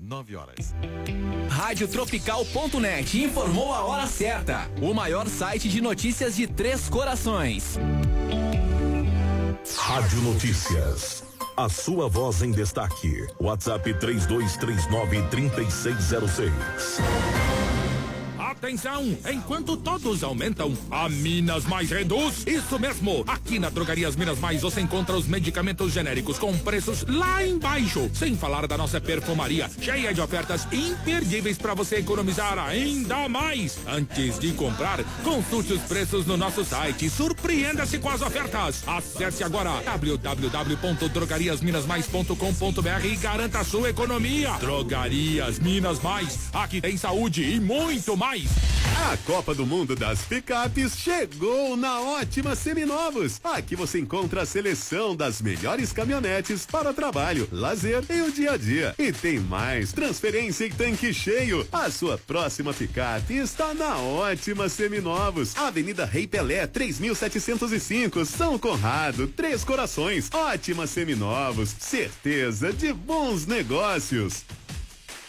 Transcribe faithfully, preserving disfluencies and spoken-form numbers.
nove horas. Rádio Tropical ponto net informou a hora certa. O maior site de notícias de Três Corações. Rádio Notícias. A sua voz em destaque. WhatsApp três dois três nove, três seis zero seis. Atenção! Enquanto todos aumentam, a Minas Mais reduz. Isso mesmo! Aqui na Drogarias Minas Mais você encontra os medicamentos genéricos com preços lá embaixo. Sem falar da nossa perfumaria, cheia de ofertas imperdíveis para você economizar ainda mais. Antes de comprar, consulte os preços no nosso site. Surpreenda-se com as ofertas. Acesse agora w w w ponto drogarias minas mais ponto com ponto b r e garanta a sua economia. Drogarias Minas Mais. Aqui tem saúde e muito mais. A Copa do Mundo das Picapes chegou na Ótima Seminovos. Aqui você encontra a seleção das melhores caminhonetes para trabalho, lazer e o dia a dia. E tem mais, transferência e tanque cheio. A sua próxima picape está na Ótima Seminovos. Avenida Rei Pelé, três mil setecentos e cinco, São Conrado, Três Corações. Ótima Seminovos, certeza de bons negócios.